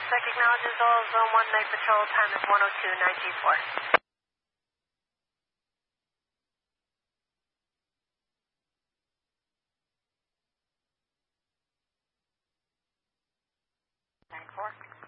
Check acknowledges all. Zone 1 night patrol. Time is 102.9G4. Nine 4.